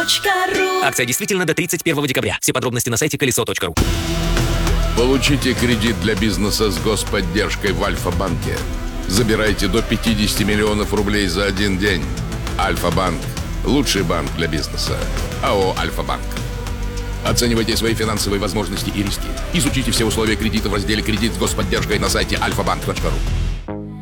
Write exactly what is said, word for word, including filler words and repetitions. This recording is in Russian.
точка ру. Акция действительно до тридцать первого декабря. Все подробности на сайте колесо точка ру. Получите кредит для бизнеса с господдержкой в Альфа-банке. Забирайте до пятьдесят миллионов рублей за один день. Альфа-банк – лучший банк для бизнеса. АО «Альфа-банк». Оценивайте свои финансовые возможности и риски. Изучите все условия кредита в разделе «Кредит с господдержкой» на сайте альфа банк точка ру.